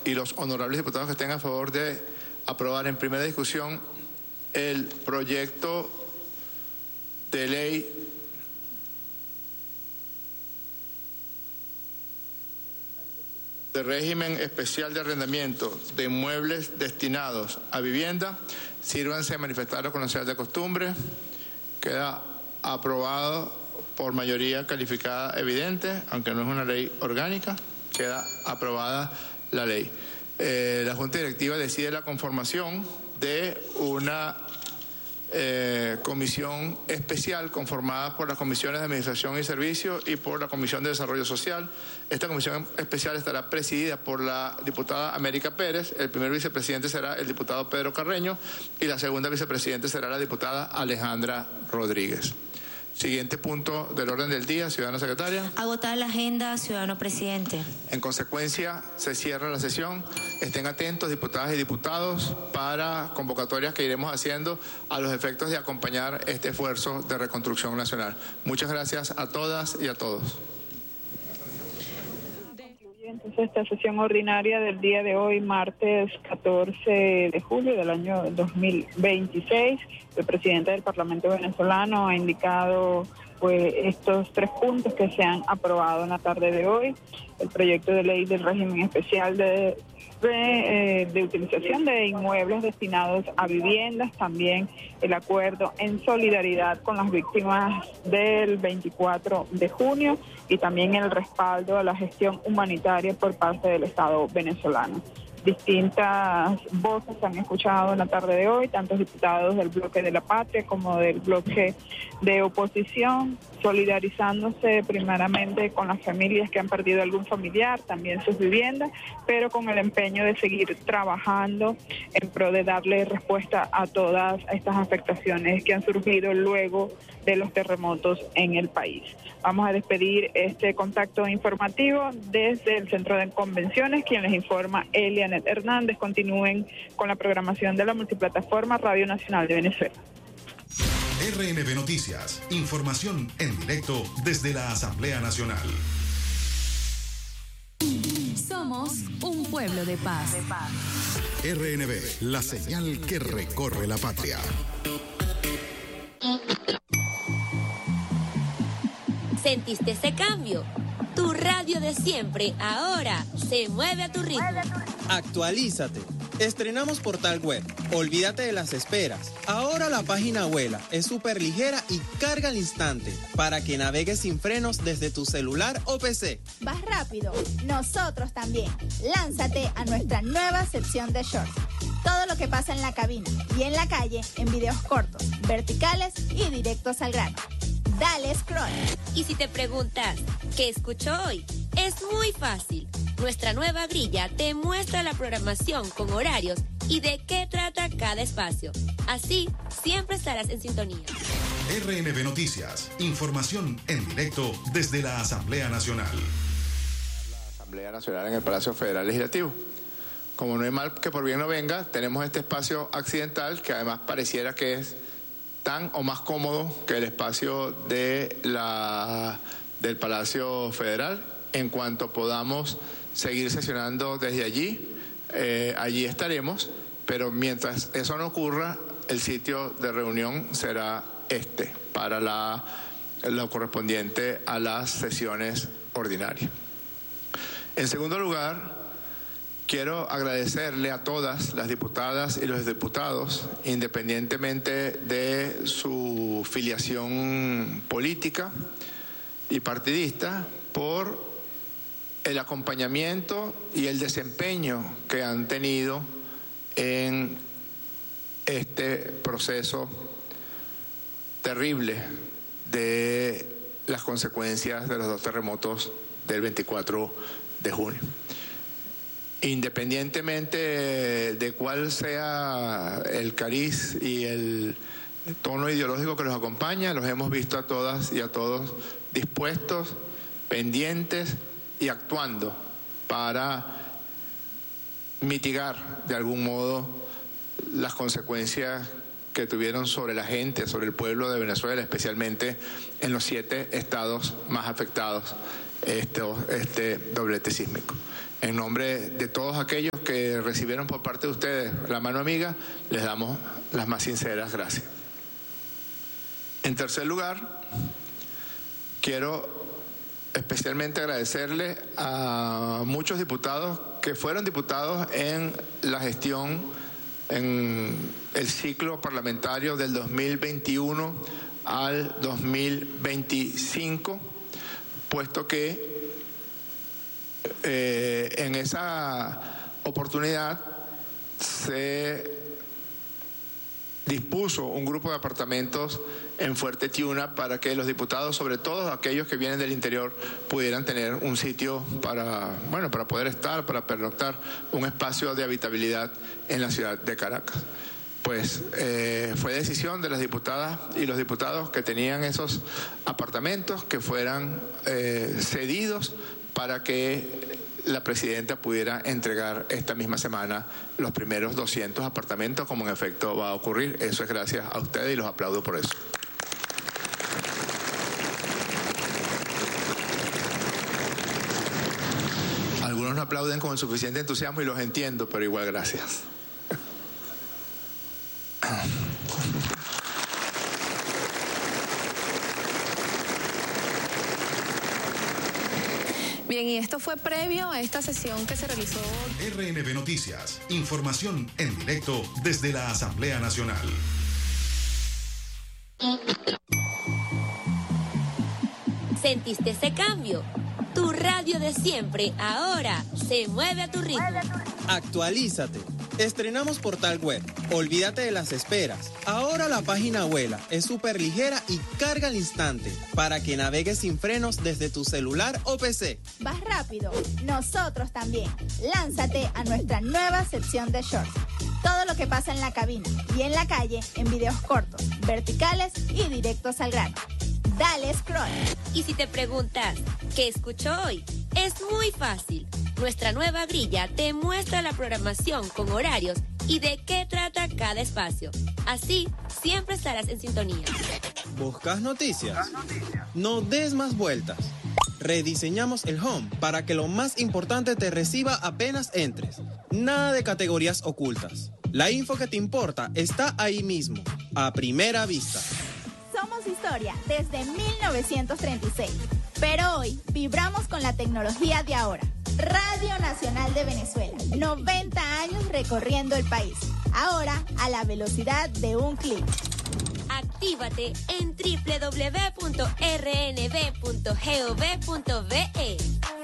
y los honorables diputados que estén a favor de aprobar en primera discusión el proyecto de ley de régimen especial de arrendamiento de inmuebles destinados a vivienda, sírvanse a manifestarlo con la señal de costumbre. Queda aprobado por mayoría calificada evidente, aunque no es una ley orgánica, queda aprobada la ley. La Junta Directiva decide la conformación de una comisión especial conformada por las comisiones de Administración y Servicios y por la Comisión de Desarrollo Social. Esta comisión especial estará presidida por la diputada América Pérez, el primer vicepresidente será el diputado Pedro Carreño y la segunda vicepresidente será la diputada Alejandra Rodríguez. Siguiente punto del orden del día, ciudadana secretaria. Agotada la agenda, ciudadano presidente. En consecuencia, se cierra la sesión. Estén atentos, diputadas y diputados, para convocatorias que iremos haciendo a los efectos de acompañar este esfuerzo de reconstrucción nacional. Muchas gracias a todas y a todos. Entonces, esta sesión ordinaria del día de hoy, martes 14 de julio del año 2026, el presidente del Parlamento venezolano ha indicado estos 3 puntos que se han aprobado en la tarde de hoy: el proyecto de ley del régimen especial de utilización de inmuebles destinados a viviendas, también el acuerdo en solidaridad con las víctimas del 24 de junio y también el respaldo a la gestión humanitaria por parte del Estado venezolano. Distintas voces se han escuchado en la tarde de hoy, tanto diputados del bloque de la patria como del bloque de oposición, solidarizándose primeramente con las familias que han perdido algún familiar, también sus viviendas, pero con el empeño de seguir trabajando en pro de darle respuesta a todas estas afectaciones que han surgido luego de los terremotos en el país. Vamos a despedir este contacto informativo desde el Centro de Convenciones, quien les informa Elianet Hernández. Continúen con la programación de la multiplataforma Radio Nacional de Venezuela. RNB Noticias, información en directo desde la Asamblea Nacional. Somos un pueblo de paz. RNB, la señal que recorre la patria. ¿Sentiste ese cambio? Tu radio de siempre ahora se mueve a tu ritmo. Actualízate. Estrenamos portal web. Olvídate de las esperas. Ahora la página vuela, es súper ligera y carga al instante para que navegues sin frenos desde tu celular o PC. Vas rápido. Nosotros también. Lánzate a nuestra nueva sección de shorts. Todo lo que pasa en la cabina y en la calle en videos cortos, verticales y directos al grano. Dale scroll. Y si te preguntas, ¿qué escucho hoy? Es muy fácil. Nuestra nueva grilla te muestra la programación con horarios y de qué trata cada espacio. Así, siempre estarás en sintonía. RNB Noticias, información en directo desde la Asamblea Nacional. La Asamblea Nacional en el Palacio Federal Legislativo. Como no hay mal que por bien no venga, tenemos este espacio accidental que además pareciera que es tan o más cómodo que el espacio de del Palacio Federal. En cuanto podamos seguir sesionando desde allí, allí estaremos, pero mientras eso no ocurra, el sitio de reunión será para lo correspondiente a las sesiones ordinarias. En segundo lugar, quiero agradecerle a todas las diputadas y los diputados, independientemente de su filiación política y partidista, por el acompañamiento y el desempeño que han tenido en este proceso terrible de las consecuencias de los 2 terremotos del 24 de junio. Independientemente de cuál sea el cariz y el tono ideológico que los acompaña, los hemos visto a todas y a todos dispuestos, pendientes y actuando para mitigar de algún modo las consecuencias que tuvieron sobre la gente, sobre el pueblo de Venezuela, especialmente en los 7 estados más afectados este doblete sísmico. En nombre de todos aquellos que recibieron por parte de ustedes la mano amiga, les damos las más sinceras gracias. En tercer lugar, quiero especialmente agradecerle a muchos diputados que fueron diputados en la gestión, en el ciclo parlamentario del 2021 al 2025, puesto que en esa oportunidad se dispuso un grupo de apartamentos en Fuerte Tiuna para que los diputados, sobre todo aquellos que vienen del interior, pudieran tener un sitio para poder estar, para pernoctar, un espacio de habitabilidad en la ciudad de Caracas. Pues fue decisión de las diputadas y los diputados que tenían esos apartamentos que fueran cedidos para que la presidenta pudiera entregar esta misma semana los primeros 200 apartamentos, como en efecto va a ocurrir. Eso es gracias a ustedes y los aplaudo por eso. Algunos no aplauden con el suficiente entusiasmo y los entiendo, pero igual gracias. Bien, y esto fue previo a esta sesión que se realizó. RNB Noticias, información en directo desde la Asamblea Nacional. ¿Sentiste ese cambio? Tu radio de siempre ahora se mueve a tu ritmo. Actualízate. Estrenamos portal web. Olvídate de las esperas. Ahora la página vuela, es súper ligera y carga al instante para que navegues sin frenos desde tu celular o PC. ¿Vas rápido? Nosotros también. Lánzate a nuestra nueva sección de Shorts. Todo lo que pasa en la cabina y en la calle en videos cortos, verticales y directos al grano. Dale scroll. Y si te preguntas, ¿qué escucho hoy? Es muy fácil. Nuestra nueva grilla te muestra la programación con horarios y de qué trata cada espacio. Así, siempre estarás en sintonía. ¿Buscas noticias? No des más vueltas. Rediseñamos el home para que lo más importante te reciba apenas entres. Nada de categorías ocultas. La info que te importa está ahí mismo, a primera vista. Somos historia desde 1936, pero hoy vibramos con la tecnología de ahora. Radio Nacional de Venezuela, 90 años recorriendo el país, ahora a la velocidad de un clic. Actívate en www.rnb.gov.be.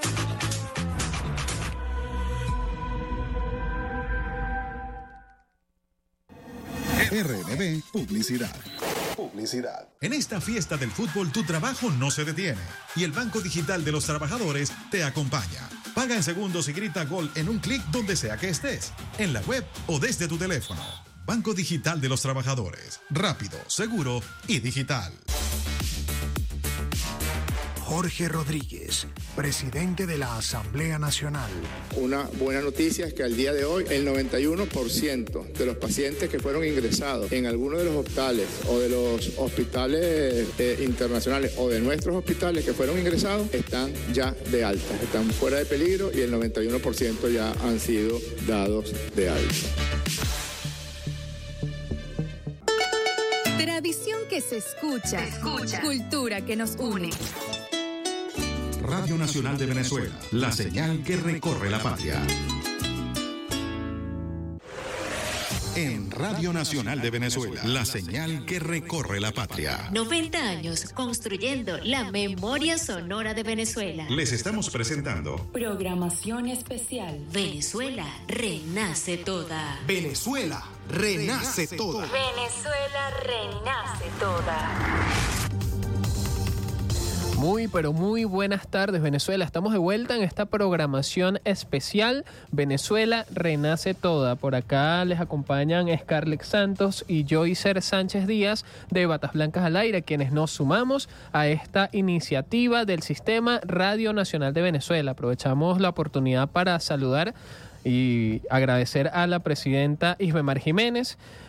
RNB Publicidad. En esta fiesta del fútbol tu trabajo no se detiene y el Banco Digital de los Trabajadores te acompaña. Paga en segundos y grita gol en un clic donde sea que estés, en la web o desde tu teléfono. Banco Digital de los Trabajadores. Rápido, seguro y digital. Jorge Rodríguez, presidente de la Asamblea Nacional. Una buena noticia es que al día de hoy el 91% de los pacientes que fueron ingresados en alguno de los hospitales o de los hospitales internacionales o de nuestros hospitales que fueron ingresados están ya de alta, están fuera de peligro y el 91% ya han sido dados de alta. Tradición que se escucha. Cultura que nos une. Radio Nacional de Venezuela, la señal que recorre la patria. En Radio Nacional de Venezuela, la señal que recorre la patria. 90 años construyendo la memoria sonora de Venezuela. Les estamos presentando Programación especial. Venezuela renace toda. Venezuela renace toda. Venezuela renace toda. Muy, pero muy buenas tardes, Venezuela. Estamos de vuelta en esta programación especial Venezuela Renace Toda. Por acá les acompañan Scarlett Santos y Joycer Sánchez Díaz de Batas Blancas al Aire, quienes nos sumamos a esta iniciativa del Sistema Radio Nacional de Venezuela. Aprovechamos la oportunidad para saludar y agradecer a la presidenta Isbemar Jiménez,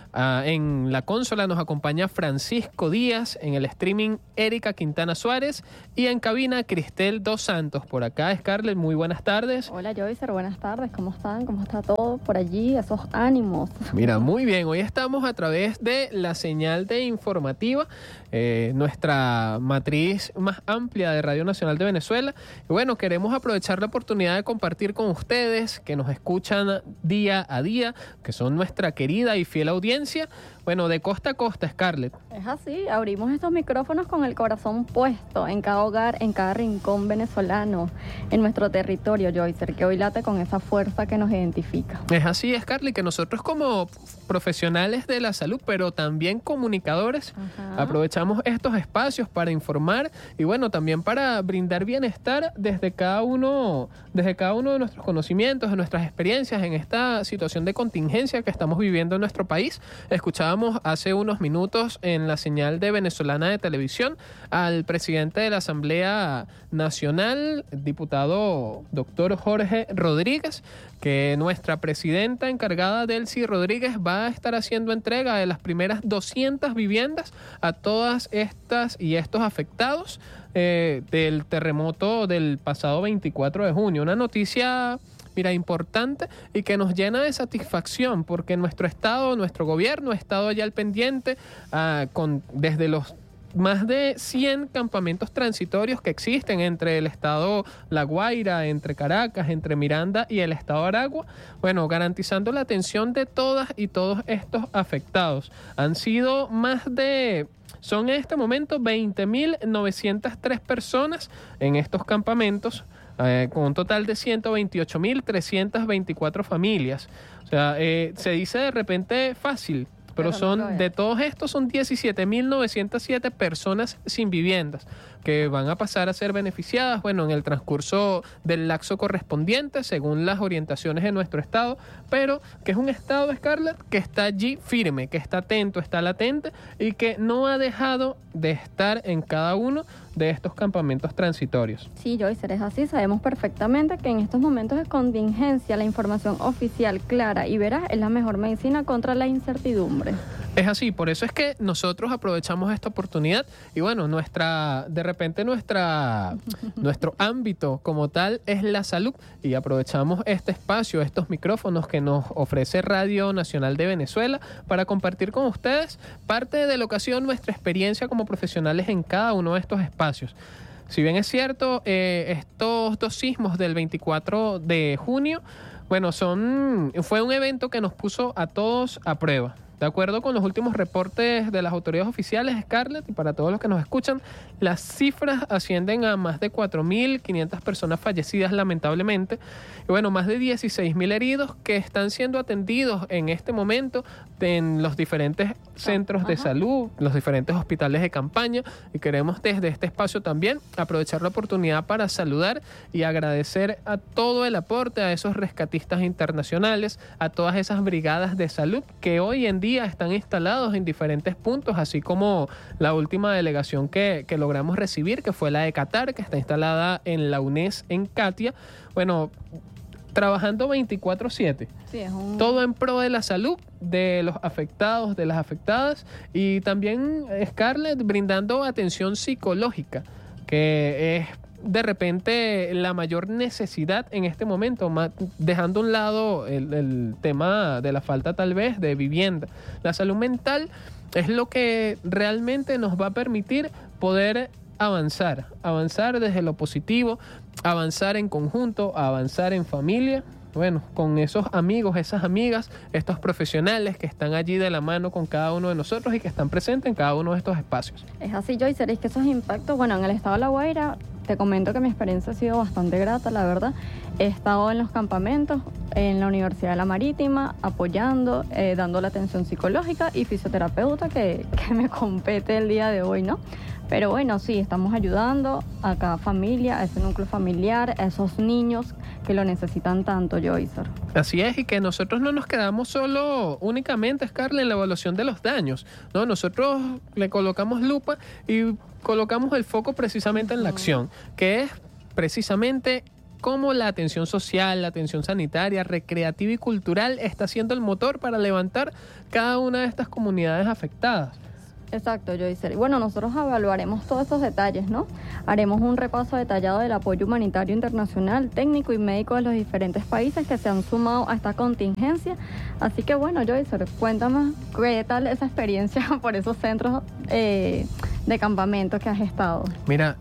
En la consola nos acompaña Francisco Díaz, en el streaming Erika Quintana Suárez y en cabina Cristel Dos Santos. Por acá, Scarlett, muy buenas tardes. Hola, Joycer, buenas tardes. ¿Cómo están? ¿Cómo está todo por allí? Esos ánimos. Mira, muy bien. Hoy estamos a través de la señal de informativa, nuestra matriz más amplia de Radio Nacional de Venezuela. Y bueno, queremos aprovechar la oportunidad de compartir con ustedes que nos escuchan día a día, que son nuestra querida y fiel audiencia. Bueno, de costa a costa, Scarlett. Es así, abrimos estos micrófonos con el corazón puesto en cada hogar, en cada rincón venezolano, en nuestro territorio, Joycer, que hoy late con esa fuerza que nos identifica. Es así, Scarlett, que nosotros como profesionales de la salud, pero también comunicadores, aprovechamos estos espacios para informar y bueno, también para brindar bienestar desde cada uno de nuestros conocimientos, de nuestras experiencias en esta situación de contingencia que estamos viviendo en nuestro país. Escuchábamos hace unos minutos en la señal de Venezolana de Televisión al presidente de la Asamblea Nacional, el diputado doctor Jorge Rodríguez, que nuestra presidenta encargada, Delcy Rodríguez, va a estar haciendo entrega de las primeras 200 viviendas a todas estas y estos afectados del terremoto del pasado 24 de junio. Una noticia, mira, importante y que nos llena de satisfacción porque nuestro Estado, nuestro gobierno ha estado ya al pendiente desde los más de 100 campamentos transitorios que existen entre el estado La Guaira, entre Caracas, entre Miranda y el estado Aragua, bueno, garantizando la atención de todas y todos estos afectados. Son en este momento 20.903 personas en estos campamentos, con un total de 128.324 familias. O sea, se dice de repente fácil, pero de todos estos son 17.907 personas sin viviendas que van a pasar a ser beneficiadas, bueno, en el transcurso del lapso correspondiente, según las orientaciones de nuestro Estado, pero que es un Estado, Scarlett, que está allí firme, que está atento, está latente y que no ha dejado de estar en cada uno de estos campamentos transitorios. Sí, Joycer, es así. Sabemos perfectamente que en estos momentos de contingencia la información oficial, clara y veraz es la mejor medicina contra la incertidumbre. Es así, por eso es que nosotros aprovechamos esta oportunidad y bueno, nuestro ámbito como tal es la salud y aprovechamos este espacio, estos micrófonos que nos ofrece Radio Nacional de Venezuela para compartir con ustedes parte de lo que ha sido nuestra experiencia como profesionales en cada uno de estos espacios. Si bien es cierto, estos dos sismos del 24 de junio, bueno, fue un evento que nos puso a todos a prueba. De acuerdo con los últimos reportes de las autoridades oficiales, Scarlett, y para todos los que nos escuchan, las cifras ascienden a más de 4.500 personas fallecidas, lamentablemente, y bueno, más de 16.000 heridos que están siendo atendidos en este momento en los diferentes centros de salud, los diferentes hospitales de campaña, y queremos desde este espacio también aprovechar la oportunidad para saludar y agradecer a todo el aporte a esos rescatistas internacionales, a todas esas brigadas de salud que hoy en día están instalados en diferentes puntos, así como la última delegación que logramos recibir, que fue la de Qatar, que está instalada en la UNES en Katia. Bueno, trabajando 24/7. Sí, todo en pro de la salud de los afectados, de las afectadas, y también, Scarlett, brindando atención psicológica, que es de repente la mayor necesidad en este momento, dejando a un lado el tema de la falta tal vez de vivienda. La salud mental es lo que realmente nos va a permitir poder avanzar desde lo positivo, avanzar en conjunto, avanzar en familia, bueno, con esos amigos, esas amigas, estos profesionales que están allí de la mano con cada uno de nosotros y que están presentes en cada uno de estos espacios. Es así, Joycer, es que esos impactos, bueno, en el estado de La Guaira, te comento que mi experiencia ha sido bastante grata, la verdad. He estado en los campamentos, en la Universidad de la Marítima, apoyando, dando la atención psicológica y fisioterapeuta que me compete el día de hoy, ¿no? Pero bueno, sí, estamos ayudando a cada familia, a ese núcleo familiar, a esos niños que lo necesitan tanto, Joycer. Así es, y que nosotros no nos quedamos solo únicamente, Scarlett, en la evaluación de los daños, ¿no? Nosotros le colocamos lupa y colocamos el foco precisamente en la acción, que es precisamente cómo la atención social, la atención sanitaria, recreativa y cultural está siendo el motor para levantar cada una de estas comunidades afectadas. Exacto, Joycer. Bueno, nosotros evaluaremos todos estos detalles, ¿no? Haremos un repaso detallado del apoyo humanitario internacional, técnico y médico de los diferentes países que se han sumado a esta contingencia. Así que bueno, Joycer, cuéntame qué tal esa experiencia por esos centros de campamento que has estado. Mira,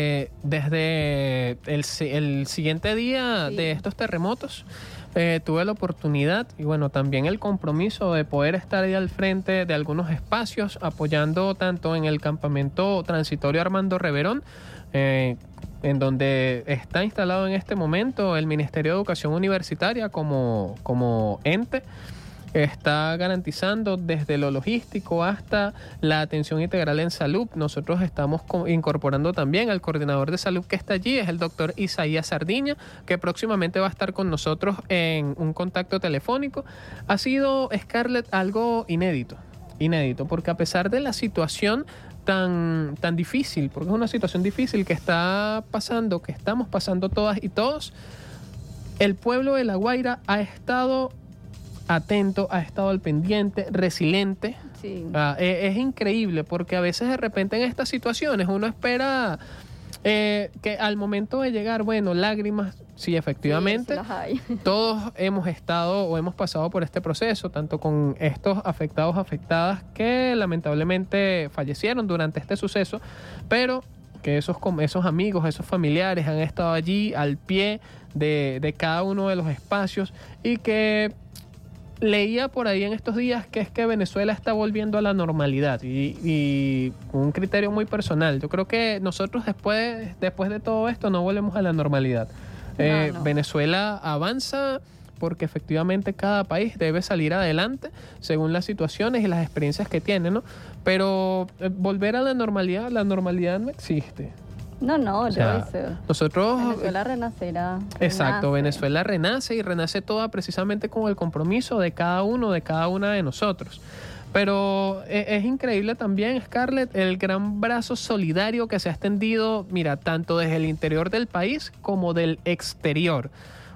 desde el siguiente día de estos terremotos, tuve la oportunidad y bueno, también el compromiso de poder estar ahí al frente de algunos espacios apoyando tanto en el campamento transitorio Armando Reverón, en donde está instalado en este momento el Ministerio de Educación Universitaria como ente. Está garantizando desde lo logístico hasta la atención integral en salud. Nosotros estamos incorporando también al coordinador de salud que está allí, es el doctor Isaías Sardiña, que próximamente va a estar con nosotros en un contacto telefónico. Ha sido, Scarlett, algo inédito, porque a pesar de la situación tan difícil, porque es una situación difícil que estamos pasando todas y todos, el pueblo de La Guaira ha estado atento, ha estado al pendiente, resiliente. Sí. Es increíble porque a veces de repente en estas situaciones uno espera que al momento de llegar, bueno, lágrimas, sí, efectivamente, sí, las hay. Todos hemos estado o hemos pasado por este proceso, tanto con estos afectadas que lamentablemente fallecieron durante este suceso, pero que esos amigos, esos familiares han estado allí al pie de cada uno de los espacios y que leía por ahí en estos días que es que Venezuela está volviendo a la normalidad y con un criterio muy personal. Yo creo que nosotros después de todo esto no volvemos a la normalidad. No. Venezuela avanza porque efectivamente cada país debe salir adelante según las situaciones y las experiencias que tiene, ¿no? Pero volver a la normalidad no existe. No, o sea, nosotros... Venezuela renacerá. Exacto, Venezuela renace y renace toda precisamente con el compromiso de cada uno, de cada una de nosotros. Pero es increíble también, Scarlett, el gran brazo solidario que se ha extendido, mira, tanto desde el interior del país como del exterior.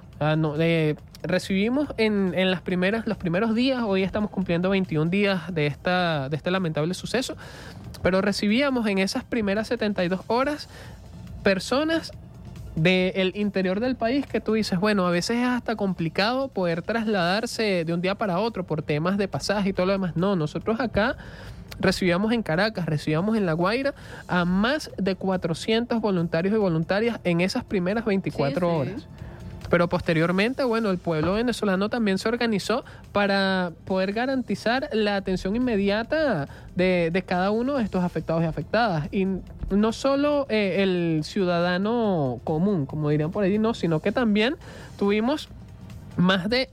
Recibimos en los primeros días, hoy estamos cumpliendo 21 días de este lamentable suceso, pero recibíamos en esas primeras 72 horas personas del interior del país que tú dices, bueno, a veces es hasta complicado poder trasladarse de un día para otro por temas de pasaje y todo lo demás. No, nosotros acá recibíamos en Caracas, recibíamos en La Guaira a más de 400 voluntarios y voluntarias en esas primeras 24 horas. Pero posteriormente, bueno, el pueblo venezolano también se organizó para poder garantizar la atención inmediata de cada uno de estos afectados y afectadas. Y no solo el ciudadano común, como dirían por allí, no, sino que también tuvimos más de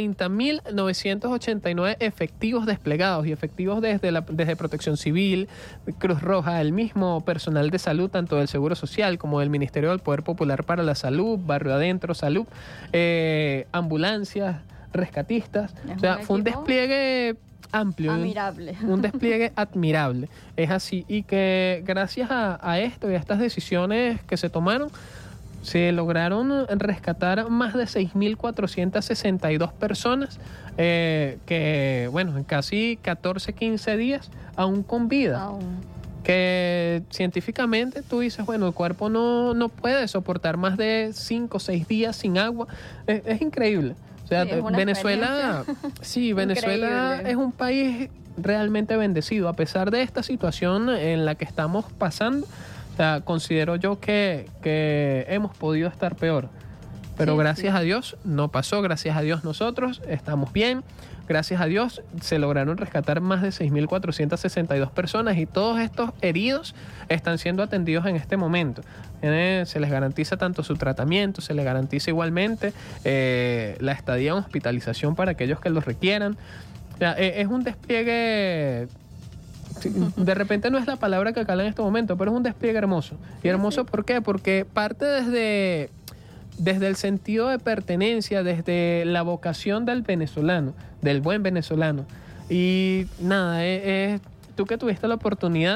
30.989 efectivos desplegados y efectivos desde Protección Civil, Cruz Roja, el mismo personal de salud, tanto del Seguro Social como del Ministerio del Poder Popular para la Salud, Barrio Adentro Salud, ambulancias, rescatistas. O sea, fue un despliegue amplio. Admirable. Un despliegue admirable. Es así. Y que gracias a esto y a estas decisiones que se tomaron, se lograron rescatar más de 6.462 personas que, bueno, en casi 15 días aún con vida. Wow. Que científicamente tú dices, bueno, el cuerpo no puede soportar más de 5 o 6 días sin agua. Es increíble. O sea, sí, Venezuela es un país realmente bendecido. A pesar de esta situación en la que estamos pasando, o sea, considero yo que hemos podido estar peor. Pero gracias a Dios no pasó, gracias a Dios nosotros estamos bien. Gracias a Dios se lograron rescatar más de 6.462 personas y todos estos heridos están siendo atendidos en este momento. Se les garantiza tanto su tratamiento, se les garantiza igualmente la estadía en hospitalización para aquellos que los requieran. O sea, es un despliegue... De repente no es la palabra que cala en este momento, pero es un despliegue hermoso. ¿Y hermoso por qué? Porque parte desde el sentido de pertenencia, desde la vocación del venezolano, del buen venezolano. Y nada, tú que tuviste la oportunidad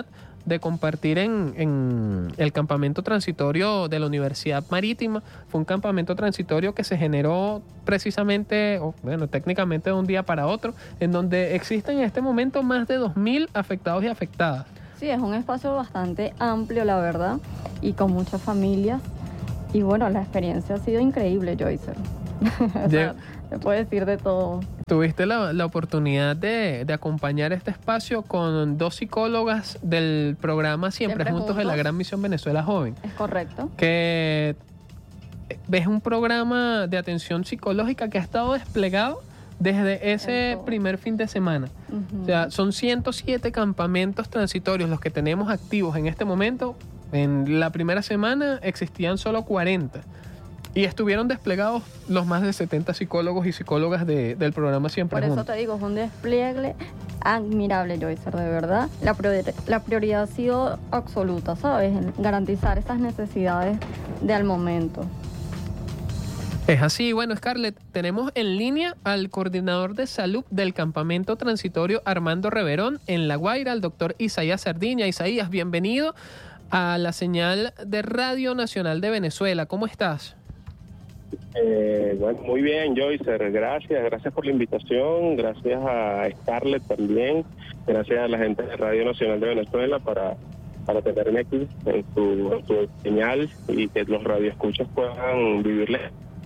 de compartir en el campamento transitorio de la Universidad Marítima. Fue un campamento transitorio que se generó precisamente, técnicamente de un día para otro, en donde existen en este momento más de 2.000 afectados y afectadas. Sí, es un espacio bastante amplio, la verdad, y con muchas familias. Y bueno, la experiencia ha sido increíble, Joycer. Te puedo decir de todo. Tuviste la oportunidad de acompañar este espacio con 2 psicólogas del programa Siempre Juntos de la Gran Misión Venezuela Joven. Es correcto. Que es un programa de atención psicológica que ha estado desplegado desde ese primer fin de semana. O sea, son 107 campamentos transitorios los que tenemos activos en este momento. En la primera semana existían solo 40. Y estuvieron desplegados los más de 70 psicólogos y psicólogas del programa Siempre Juntos. Por eso te digo, es un despliegue admirable, Joycer, de verdad. La prioridad ha sido absoluta, ¿sabes? En garantizar estas necesidades del momento. Es así. Bueno, Scarlett, tenemos en línea al coordinador de salud del campamento transitorio Armando Reverón en La Guaira, el doctor Isaías Sardiña. Isaías, bienvenido a la señal de Radio Nacional de Venezuela. ¿Cómo estás? Bueno, muy bien, Joycer, gracias por la invitación, gracias a Scarlett también, gracias a la gente de Radio Nacional de Venezuela para tenerme aquí en su señal y que los radioescuchas puedan vivirle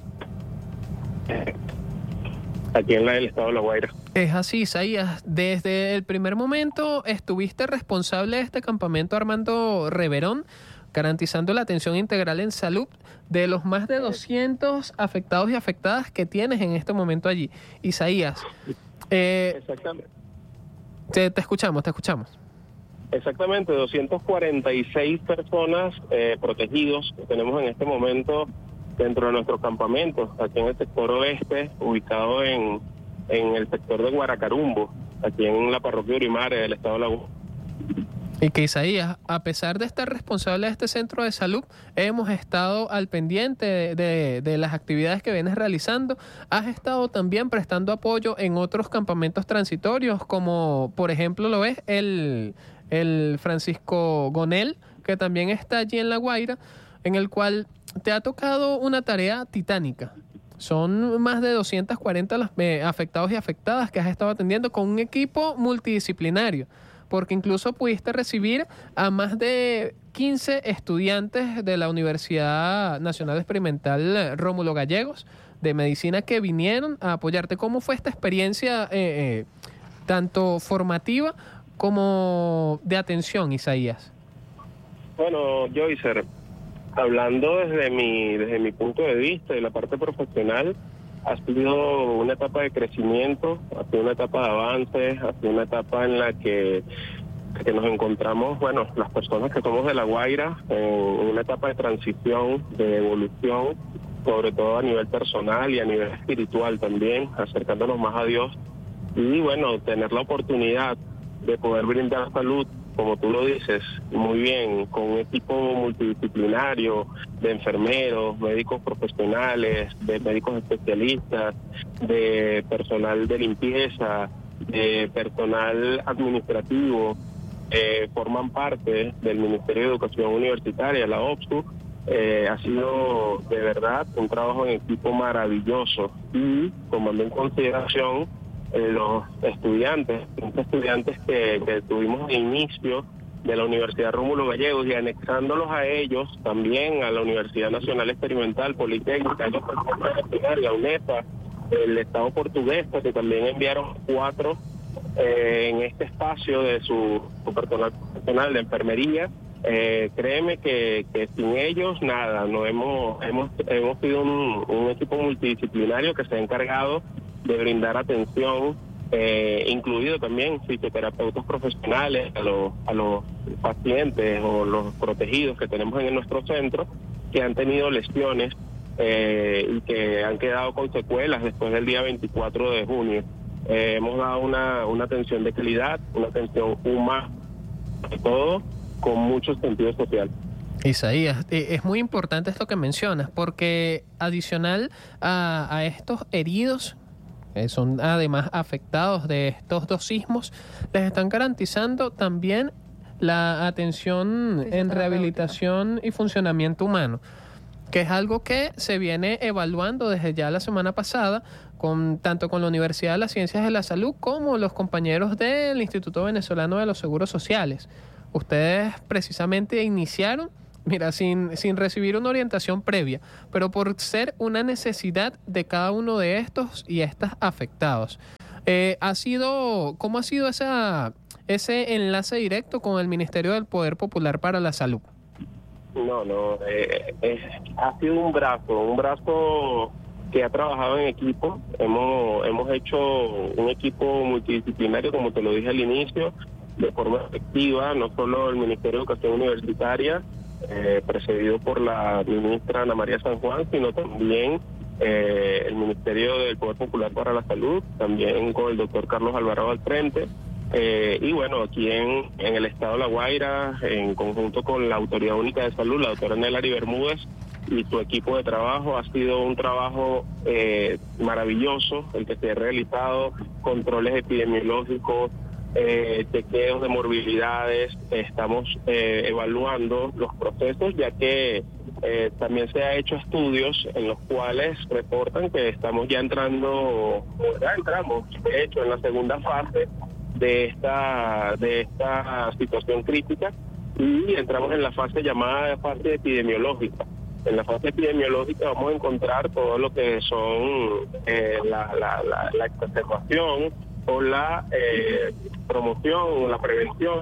aquí en el estado de La Guaira. Es así, Isaías. Desde el primer momento estuviste responsable de este campamento, Armando Reverón, garantizando la atención integral en salud de los más de 200 afectados y afectadas que tienes en este momento allí. Isaías, Exactamente. Te escuchamos. Exactamente, 246 personas protegidos que tenemos en este momento dentro de nuestro campamento, aquí en el sector oeste, ubicado en el sector de Guaracarumbo, aquí en la parroquia Urimare del estado de La Guaira. Y que, Isaías, a pesar de estar responsable de este centro de salud, hemos estado al pendiente de las actividades que vienes realizando. Has estado también prestando apoyo en otros campamentos transitorios, como por ejemplo lo es el Francisco Gonel, que también está allí en La Guaira, en el cual te ha tocado una tarea titánica. Son más de 240 los afectados y afectadas que has estado atendiendo con un equipo multidisciplinario, porque incluso pudiste recibir a más de 15 estudiantes de la Universidad Nacional Experimental Rómulo Gallegos de Medicina que vinieron a apoyarte. ¿Cómo fue esta experiencia tanto formativa como de atención, Isaías? Bueno, Joycer, hablando desde mi punto de vista y la parte profesional, ha sido una etapa de crecimiento, ha sido una etapa de avance, ha sido una etapa en la que nos encontramos, bueno, las personas que somos de La Guaira, en una etapa de transición, de evolución, sobre todo a nivel personal y a nivel espiritual también, acercándonos más a Dios. Y bueno, tener la oportunidad de poder brindar salud, como tú lo dices, muy bien, con un equipo multidisciplinario de enfermeros, médicos profesionales, de médicos especialistas, de personal de limpieza, de personal administrativo, forman parte del Ministerio de Educación Universitaria, la OPSU. Ha sido de verdad un trabajo en equipo maravilloso y tomando en consideración los estudiantes que tuvimos al inicio de la Universidad Rómulo Gallegos y anexándolos a ellos también a la Universidad Nacional Experimental Politécnica, la UNEFA, el Estado portugués, que también enviaron 4 en este espacio de su personal profesional de enfermería. Créeme que sin ellos nada, no hemos sido un equipo multidisciplinario que se ha encargado de brindar atención, incluido también fisioterapeutas profesionales a los pacientes o los protegidos que tenemos en nuestro centro que han tenido lesiones y que han quedado con secuelas después del día 24 de junio. Hemos dado una atención de calidad, una atención humana, sobre todo con mucho sentido social. Isaías, es muy importante esto que mencionas, porque adicional a estos heridos, son además afectados de estos 2 sismos, les están garantizando también la atención en rehabilitación y funcionamiento humano, que es algo que se viene evaluando desde ya la semana pasada, tanto con la Universidad de las Ciencias de la Salud como los compañeros del Instituto Venezolano de los Seguros Sociales. Ustedes precisamente iniciaron, mira, sin recibir una orientación previa, pero por ser una necesidad de cada uno de estos y estas afectados. ¿Cómo ha sido ese enlace directo con el Ministerio del Poder Popular para la Salud? Ha sido un brazo que ha trabajado en equipo. Hemos hecho un equipo multidisciplinario, como te lo dije al inicio, de forma efectiva, no solo el Ministerio de Educación Universitaria, precedido por la ministra Ana María San Juan, sino también el Ministerio del Poder Popular para la Salud, también con el doctor Carlos Alvarado al frente. Y bueno, aquí en el estado de La Guaira, en conjunto con la Autoridad Única de Salud, la doctora Nelary Bermúdez y su equipo de trabajo, ha sido un trabajo maravilloso el que se ha realizado, controles epidemiológicos, chequeos de morbilidades. Estamos evaluando los procesos, ya que también se ha hecho estudios en los cuales reportan que estamos ya entramos de hecho en la segunda fase de esta situación crítica, y entramos en la fase llamada fase epidemiológica. En la fase epidemiológica vamos a encontrar todo lo que son la exacerbación o la promoción o la prevención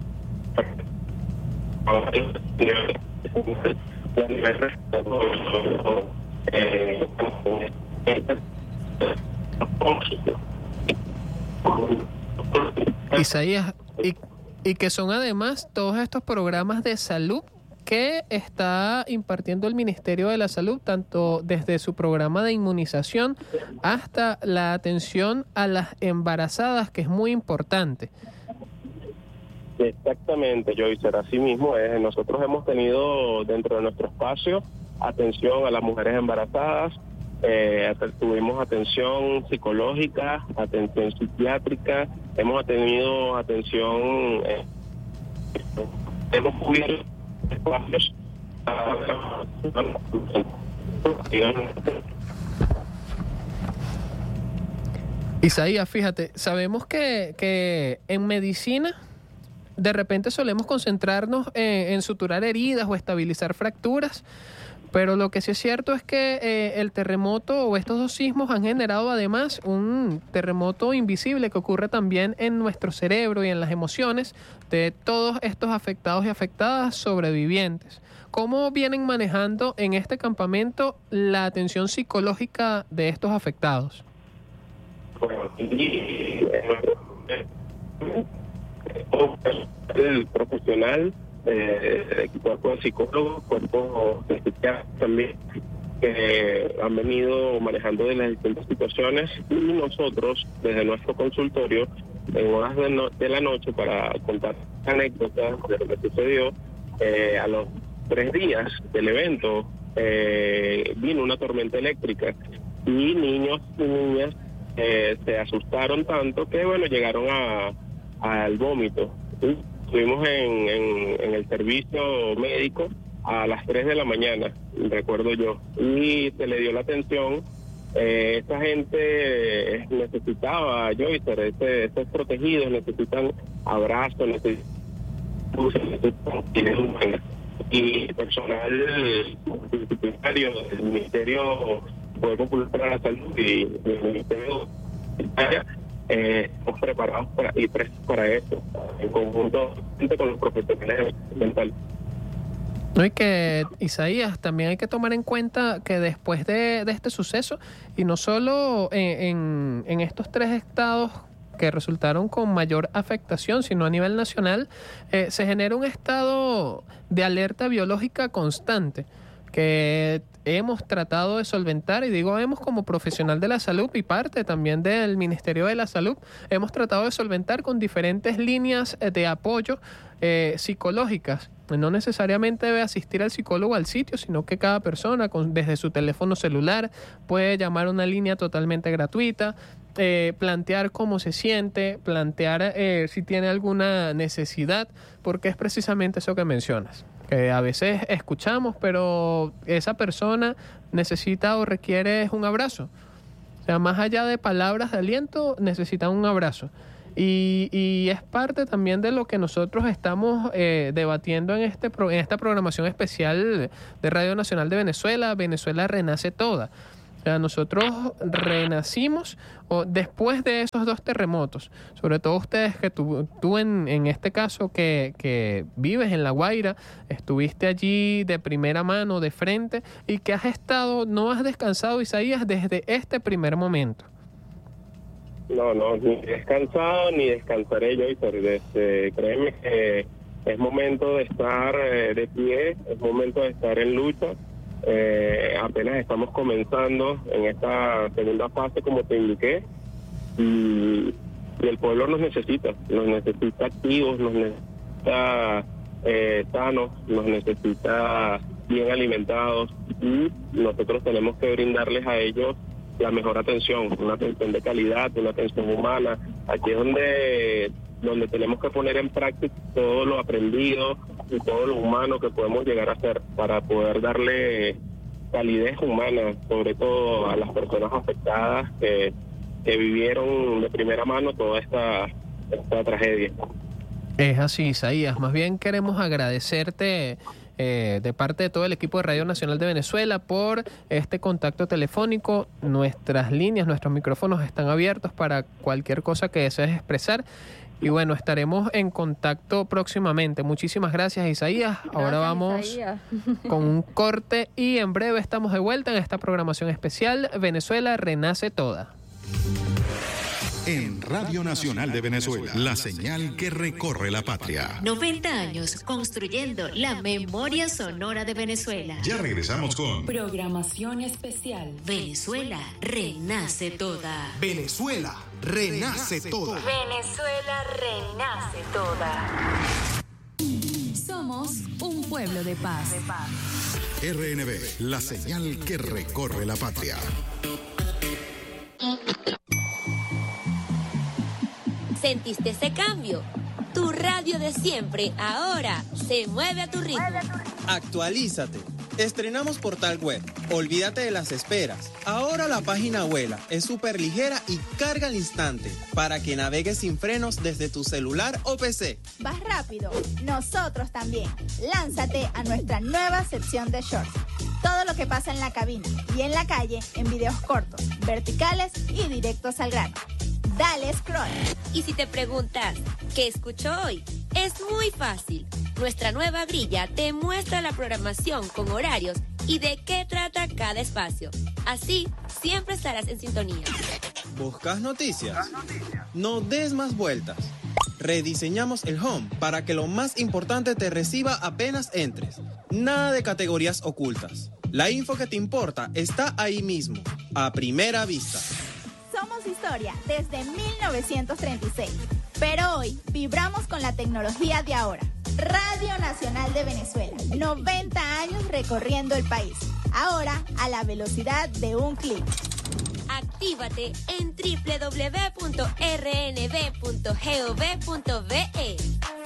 Isaías, y que son además todos estos programas de salud que está impartiendo el Ministerio de la Salud, tanto desde su programa de inmunización hasta la atención a las embarazadas, que es muy importante. Exactamente, Joycer, así mismo es. Nosotros hemos tenido dentro de nuestro espacio atención a las mujeres embarazadas, tuvimos atención psicológica, atención psiquiátrica, hemos tenido atención, hemos cubierto espacios. Isaías, fíjate, sabemos que en medicina de repente solemos concentrarnos en suturar heridas o estabilizar fracturas, pero lo que sí es cierto es que el terremoto o estos dos sismos han generado además un terremoto invisible que ocurre también en nuestro cerebro y en las emociones de todos estos afectados y afectadas sobrevivientes. ¿Cómo vienen manejando en este campamento la atención psicológica de estos afectados? Bueno, el profesional, cuerpo de psicólogos, cuerpo de psiquiatras también, que han venido manejando de las distintas situaciones, y nosotros desde nuestro consultorio en horas de la noche para contar anécdotas de lo que sucedió. A los 3 días del evento vino una tormenta eléctrica y niños y niñas se asustaron tanto que bueno, llegaron al vómito. Estuvimos en el servicio médico a las 3 de la mañana, recuerdo yo, y se le dio la atención. Esta gente necesitaba, Joycer, estos protegidos necesitan abrazos, necesitan y personal disciplinario del Ministerio Poder Popular para la Salud y del Ministerio estamos preparados para esto, en conjunto con los profesionales mentales. No, y que, Isaías, también hay que tomar en cuenta que después de este suceso, y no solo en estos 3 estados que resultaron con mayor afectación, sino a nivel nacional, se genera un estado de alerta biológica constante que hemos tratado de solventar, y digo hemos como profesional de la salud y parte también del Ministerio de la Salud, hemos tratado de solventar con diferentes líneas de apoyo psicológicas. No necesariamente debe asistir al psicólogo al sitio, sino que cada persona desde su teléfono celular puede llamar a una línea totalmente gratuita. plantear cómo se siente, plantear si tiene alguna necesidad, porque es precisamente eso que mencionas. Que a veces escuchamos, pero esa persona necesita o requiere un abrazo. O sea, más allá de palabras de aliento, necesita un abrazo. Y es parte también de lo que nosotros estamos debatiendo en esta programación especial de Radio Nacional de Venezuela. Venezuela renace toda. O sea, nosotros renacimos después de esos 2 terremotos. Sobre todo ustedes, que tú en este caso que vives en La Guaira, estuviste allí de primera mano, de frente, y que no has descansado, Isaías, desde este primer momento. No, ni he descansado ni descansaré yo, créeme que es momento de estar de pie, es momento de estar en lucha. Apenas estamos comenzando en esta segunda fase, como te indiqué, y el pueblo nos necesita activos, nos necesita sanos, nos necesita bien alimentados, y nosotros tenemos que brindarles a ellos la mejor atención, una atención de calidad, una atención humana. Aquí es donde tenemos que poner en práctica todo lo aprendido y todo lo humano que podemos llegar a hacer para poder darle calidez humana, sobre todo a las personas afectadas que vivieron de primera mano toda esta tragedia. Es así, Isaías. Más bien queremos agradecerte de parte de todo el equipo de Radio Nacional de Venezuela por este contacto telefónico. Nuestras líneas, nuestros micrófonos están abiertos para cualquier cosa que desees expresar. Y bueno, estaremos en contacto próximamente. Muchísimas gracias, Isaías. Ahora vamos Isaías. Con un corte y en breve estamos de vuelta en esta programación especial Venezuela renace toda. En Radio Nacional de Venezuela, la señal que recorre la patria. 90 años construyendo la memoria sonora de Venezuela. Ya regresamos con Programación especial. Venezuela renace toda. Venezuela renace toda. Venezuela renace toda. Somos un pueblo de paz. RNB, la señal que recorre la patria. ¿Sentiste ese cambio? Tu radio de siempre ahora se mueve a tu ritmo. Actualízate. Estrenamos portal web. Olvídate de las esperas. Ahora la página abuela es súper ligera y carga al instante para que navegues sin frenos desde tu celular o PC. ¿Vas rápido? Nosotros también. Lánzate a nuestra nueva sección de shorts. Todo lo que pasa en la cabina y en la calle en videos cortos, verticales y directos al grano. Dale scroll. Y si te preguntas, ¿qué escucho hoy? Es muy fácil. Nuestra nueva grilla te muestra la programación con horarios y de qué trata cada espacio. Así, siempre estarás en sintonía. ¿Buscas noticias? No des más vueltas. Rediseñamos el home para que lo más importante te reciba apenas entres. Nada de categorías ocultas. La info que te importa está ahí mismo, a primera vista. Somos historia desde 1936, pero hoy vibramos con la tecnología de ahora. Radio Nacional de Venezuela, 90 años recorriendo el país, ahora a la velocidad de un clic. Actívate en www.rnb.gov.be.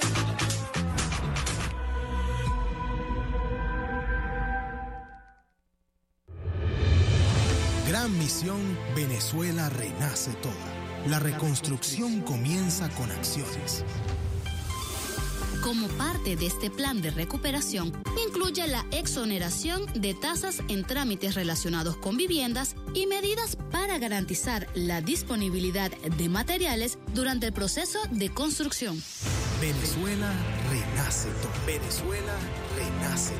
Gran misión, Venezuela renace toda. La reconstrucción comienza con acciones. Como parte de este plan de recuperación, incluye la exoneración de tasas en trámites relacionados con viviendas y medidas para garantizar la disponibilidad de materiales durante el proceso de construcción. Venezuela renace toda. Venezuela renace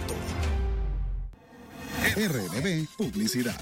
toda. RNB Publicidad.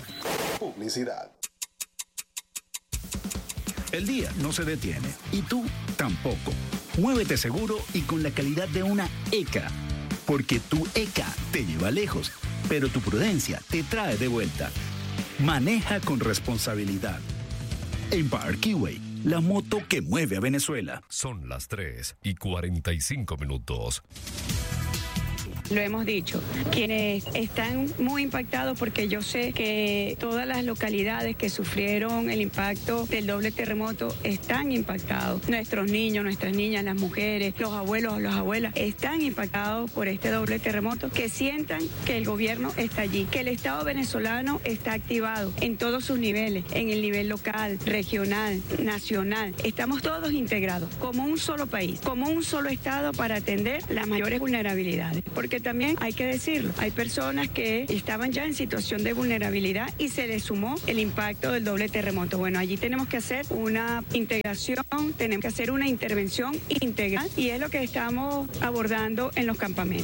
El día no se detiene y tú tampoco. Muévete seguro y con la calidad de una ECA, porque tu ECA te lleva lejos, pero tu prudencia te trae de vuelta. Maneja con responsabilidad. Empire Keyway, la moto que mueve a Venezuela. Son las 3:45. Lo hemos dicho, quienes están muy impactados, porque yo sé que todas las localidades que sufrieron el impacto del doble terremoto están impactados. Nuestros niños, nuestras niñas, las mujeres, los abuelos, las abuelas están impactados por este doble terremoto. Que sientan que el gobierno está allí, que el Estado venezolano está activado en todos sus niveles, en el nivel local, regional, nacional. Estamos todos integrados como un solo país, como un solo Estado para atender las mayores vulnerabilidades. Porque también hay que decirlo, hay personas que estaban ya en situación de vulnerabilidad y se les sumó el impacto del doble terremoto. Bueno, allí tenemos que hacer una integración, tenemos que hacer una intervención integral y es lo que estamos abordando en los campamentos.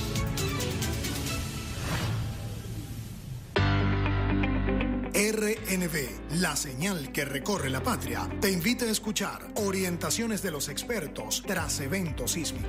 RNB, la señal que recorre la patria, te invita a escuchar orientaciones de los expertos tras evento sísmico.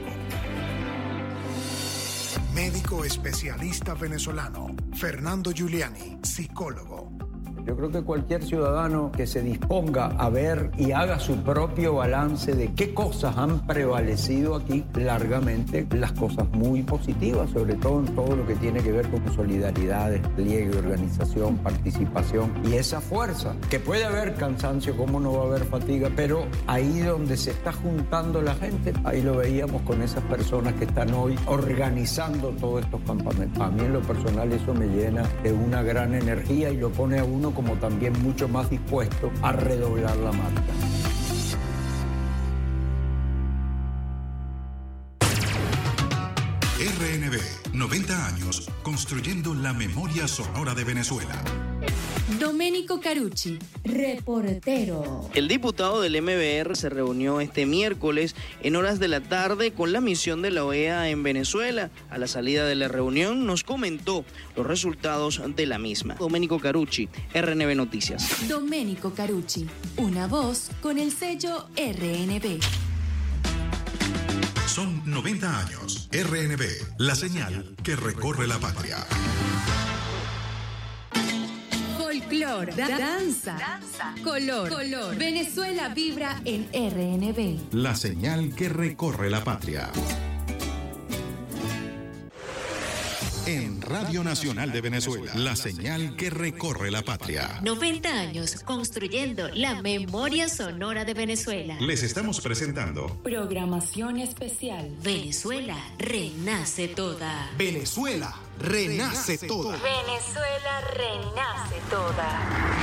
Médico especialista venezolano, Fernando Giuliani, psicólogo. Yo creo que cualquier ciudadano que se disponga a ver y haga su propio balance de qué cosas han prevalecido aquí largamente, las cosas muy positivas, sobre todo en todo lo que tiene que ver con solidaridad, despliegue, organización, participación y esa fuerza, que puede haber cansancio, como no va a haber fatiga, pero ahí donde se está juntando la gente, ahí lo veíamos con esas personas que están hoy organizando todos estos campamentos. A mí en lo personal eso me llena de una gran energía y lo pone a uno como también mucho más dispuesto a redoblar la marcha. RNB, 90 años construyendo la memoria sonora de Venezuela. Domenico Carucci, reportero. El diputado del MBR se reunió este miércoles en horas de la tarde con la misión de la OEA en Venezuela. A la salida de la reunión nos comentó los resultados de la misma. Domenico Carucci, RNB Noticias. Domenico Carucci, una voz con el sello RNB. Son 90 años. RNB, la señal que recorre la patria. Folclor, danza, color. Venezuela vibra en RNB. La señal que recorre la patria. En Radio Nacional de Venezuela, la señal que recorre la patria. 90 años construyendo la memoria sonora de Venezuela. Les estamos presentando Programación especial. Venezuela renace toda. Venezuela renace toda. Venezuela renace toda.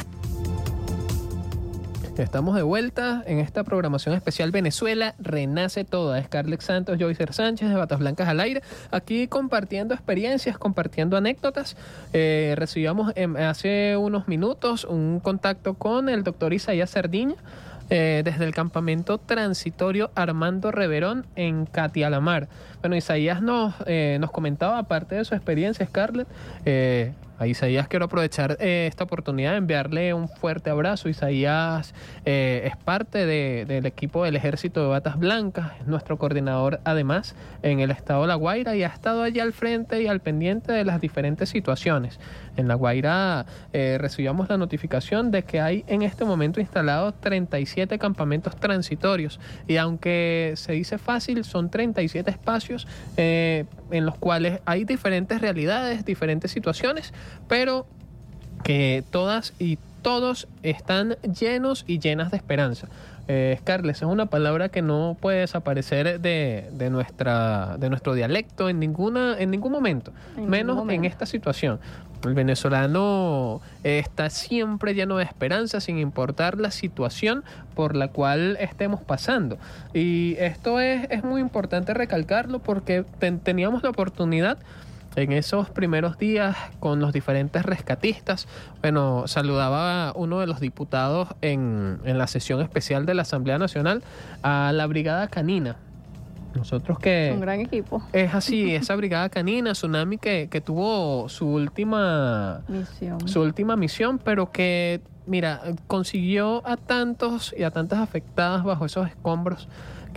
Estamos de vuelta en esta programación especial Venezuela Renace Toda. Scarlett Santos, Joycer Sánchez de Batas Blancas al Aire, aquí compartiendo experiencias, compartiendo anécdotas. Recibíamos hace unos minutos un contacto con el doctor Isaías Cerdiña desde el campamento transitorio Armando Reverón en Catialamar. Bueno, Isaías nos comentaba, aparte de su experiencia, Scarlett, a Isaías quiero aprovechar esta oportunidad de enviarle un fuerte abrazo. Isaías es parte del equipo del Ejército de Batas Blancas, es nuestro coordinador además en el estado de La Guaira y ha estado allí al frente y al pendiente de las diferentes situaciones. En La Guaira recibimos la notificación de que hay en este momento instalados 37 campamentos transitorios y aunque se dice fácil, son 37 espacios en los cuales hay diferentes realidades, diferentes situaciones, pero que todas y todos están llenos y llenas de esperanza. Scarlett, es una palabra que no puede desaparecer de nuestro dialecto en ningún momento, menos en esta situación. El venezolano está siempre lleno de esperanza sin importar la situación por la cual estemos pasando. Y esto es muy importante recalcarlo porque teníamos la oportunidad en esos primeros días con los diferentes rescatistas. Bueno, saludaba a uno de los diputados en la sesión especial de la Asamblea Nacional a la Brigada Canina. Nosotros que... Un gran equipo. Es así, esa Brigada Canina, Tsunami, que tuvo su última misión, pero que, mira, consiguió a tantos y a tantas afectadas bajo esos escombros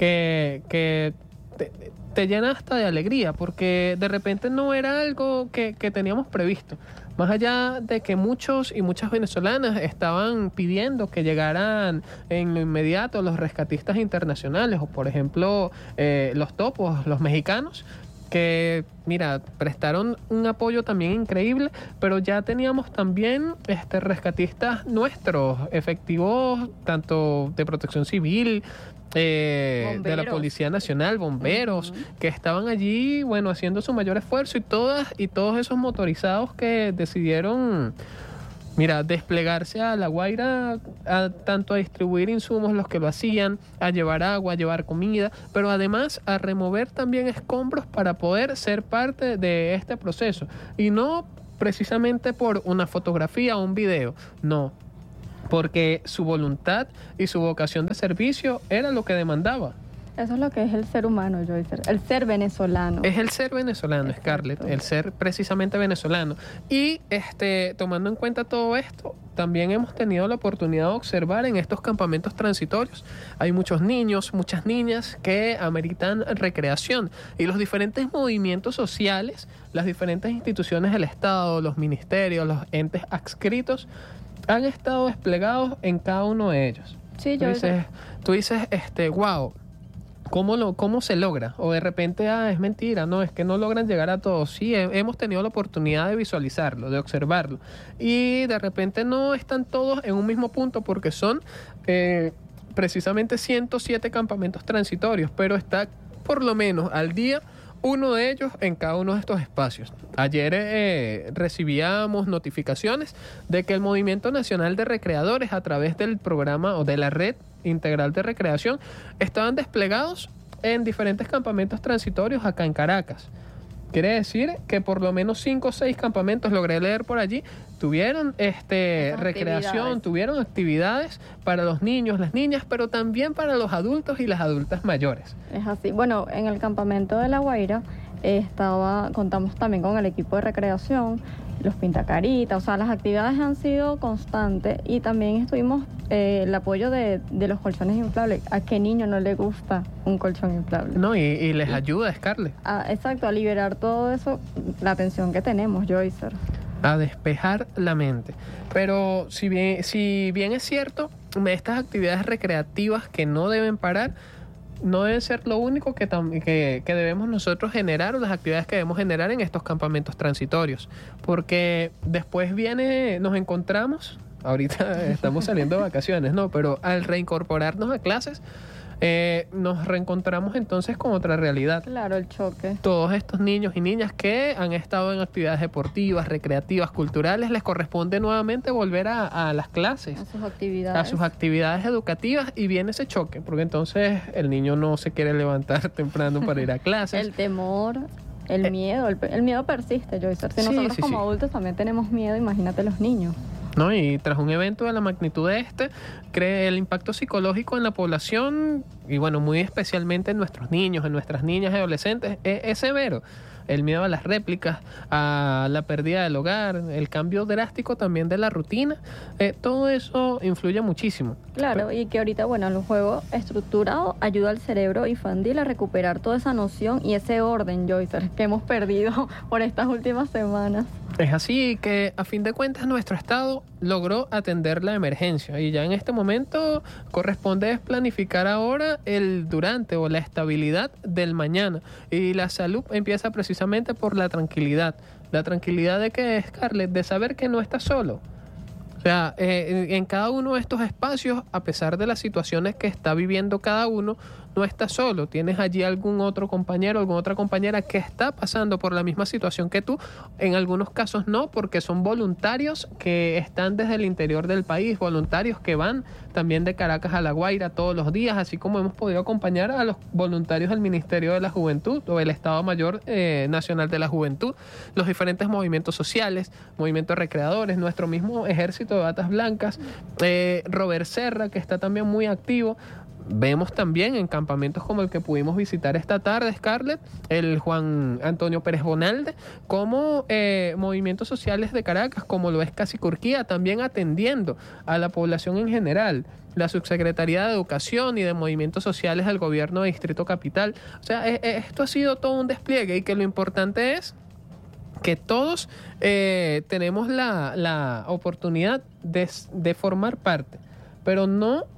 que te llena hasta de alegría, porque de repente no era algo que teníamos previsto. Más allá de que muchos y muchas venezolanas estaban pidiendo que llegaran en lo inmediato los rescatistas internacionales o, por ejemplo, los topos, los mexicanos, que, mira, prestaron un apoyo también increíble, pero ya teníamos también rescatistas nuestros, efectivos tanto de Protección Civil, de la Policía Nacional, bomberos, que estaban allí, bueno, haciendo su mayor esfuerzo, y todos esos motorizados que decidieron, mira, desplegarse a La Guaira, tanto a distribuir insumos, los que lo hacían, a llevar agua, a llevar comida, pero además a remover también escombros para poder ser parte de este proceso. Y no precisamente por una fotografía o un video, no, porque su voluntad y su vocación de servicio era lo que demandaba. Eso es lo que es el ser humano, Joyce, el ser venezolano. Es el ser venezolano, exacto. Scarlett, el ser precisamente venezolano. Y tomando en cuenta todo esto, también hemos tenido la oportunidad de observar en estos campamentos transitorios. Hay muchos niños, muchas niñas que ameritan recreación, y los diferentes movimientos sociales, las diferentes instituciones del Estado, los ministerios, los entes adscritos, han estado desplegados en cada uno de ellos. Sí, tú dices, wow, ¿cómo se logra? O de repente, es mentira, no, es que no logran llegar a todos. Sí, hemos tenido la oportunidad de visualizarlo, de observarlo. Y de repente no están todos en un mismo punto, porque son precisamente 107 campamentos transitorios, pero está por lo menos al día uno de ellos en cada uno de estos espacios. Ayer recibíamos notificaciones de que el Movimiento Nacional de Recreadores, a través del programa o de la Red Integral de Recreación, estaban desplegados en diferentes campamentos transitorios acá en Caracas. Quiere decir que por lo menos 5 o 6 campamentos, logré leer por allí, tuvieron recreación, tuvieron actividades para los niños, las niñas, pero también para los adultos y las adultas mayores. Es así. Bueno, en el campamento de La Guaira contamos también con el equipo de recreación, los pintacaritas, o sea, las actividades han sido constantes, y también estuvimos el apoyo de los colchones inflables. ¿A qué niño no le gusta un colchón inflable? No, y les ayuda, Scarlett. Exacto, a liberar todo eso, la tensión que tenemos, Joycer. A despejar la mente. Pero si bien es cierto, estas actividades recreativas que no deben parar, no debe ser lo único que debemos nosotros generar, o las actividades que debemos generar en estos campamentos transitorios, porque después nos encontramos, ahorita estamos saliendo de vacaciones, ¿no? Pero al reincorporarnos a clases, nos reencontramos entonces con otra realidad. Claro, el choque. Todos estos niños y niñas que han estado en actividades deportivas, recreativas, culturales, les corresponde nuevamente volver a las clases, a sus actividades educativas, y viene ese choque, porque entonces el niño no se quiere levantar temprano para ir a clases. El temor, el miedo, el miedo persiste, Joyce. Si nosotros como adultos también tenemos miedo, imagínate los niños. ¿No? Y tras un evento de la magnitud de cree el impacto psicológico en la población, y bueno, muy especialmente en nuestros niños, en nuestras niñas y adolescentes, es severo. El miedo a las réplicas, a la pérdida del hogar, el cambio drástico también de la rutina, todo eso influye muchísimo. Claro, y que ahorita, bueno, el juego estructurado ayuda al cerebro infantil a recuperar toda esa noción y ese orden, Joyce, que hemos perdido por estas últimas semanas. Es así que, a fin de cuentas, nuestro Estado logró atender la emergencia, y ya en este momento corresponde planificar ahora el durante o la estabilidad del mañana, y la salud empieza precisamente por la tranquilidad de que, Scarlett, de saber que no estás solo. O sea, en cada uno de estos espacios, a pesar de las situaciones que está viviendo cada uno, no estás solo. Tienes allí algún otro compañero, alguna otra compañera que está pasando por la misma situación que tú. En algunos casos no, porque son voluntarios que están desde el interior del país, voluntarios que van también de Caracas a La Guaira todos los días, así como hemos podido acompañar a los voluntarios del Ministerio de la Juventud o el Estado Mayor Nacional de la Juventud, los diferentes movimientos sociales, movimientos recreadores, nuestro mismo Ejército de Batas Blancas, Robert Serra, que está también muy activo. Vemos también en campamentos como el que pudimos visitar esta tarde, Scarlett, el Juan Antonio Pérez Bonalde, como movimientos sociales de Caracas, como lo es Casicurquía, también atendiendo a la población en general, la Subsecretaría de Educación y de Movimientos Sociales del Gobierno de Distrito Capital. O sea, esto ha sido todo un despliegue, y que lo importante es que todos tenemos la oportunidad de formar parte, pero no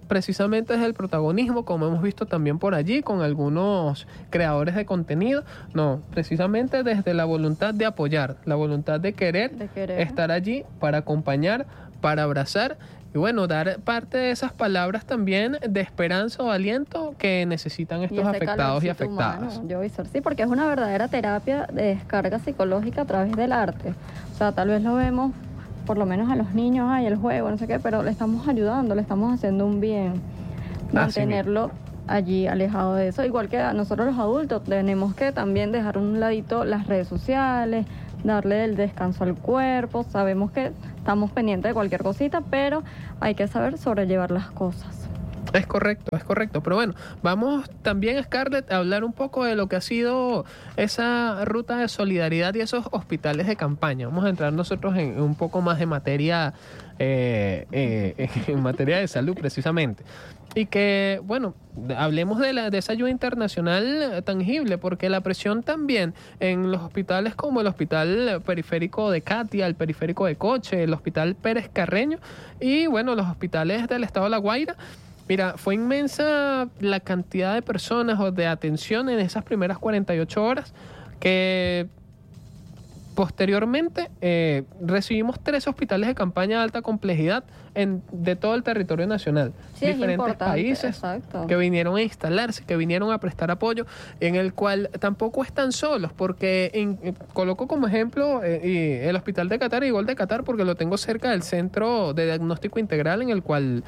precisamente desde el protagonismo, como hemos visto también por allí con algunos creadores de contenido, no, precisamente desde la voluntad de apoyar, la voluntad de querer estar allí para acompañar, para abrazar y bueno, dar parte de esas palabras también de esperanza o aliento que necesitan estos afectados y afectadas. Sí, porque es una verdadera terapia de descarga psicológica a través del arte. O sea, tal vez lo vemos, por lo menos a los niños, el juego, no sé qué, pero le estamos ayudando, le estamos haciendo un bien. Mantenerlo allí alejado de eso. Igual que a nosotros los adultos, tenemos que también dejar a un ladito las redes sociales, darle el descanso al cuerpo. Sabemos que estamos pendientes de cualquier cosita, pero hay que saber sobrellevar las cosas. Es correcto. Pero bueno, vamos también, Scarlett, a hablar un poco de lo que ha sido esa ruta de solidaridad y esos hospitales de campaña. Vamos a entrar nosotros en un poco más de materia, en materia de salud precisamente. Y que, bueno, hablemos de esa ayuda internacional tangible, porque la presión también en los hospitales como el Hospital Periférico de Catia, el Periférico de Coche, el Hospital Pérez Carreño y, bueno, los hospitales del estado de La Guaira. Mira, fue inmensa la cantidad de personas o de atención en esas primeras 48 horas que posteriormente recibimos 3 hospitales de campaña de alta complejidad de todo el territorio nacional. Sí, diferentes países que vinieron a instalarse, que vinieron a prestar apoyo, en el cual tampoco están solos, porque coloco como ejemplo el Hospital de Qatar y Gol de Qatar, porque lo tengo cerca del Centro de Diagnóstico Integral en el cual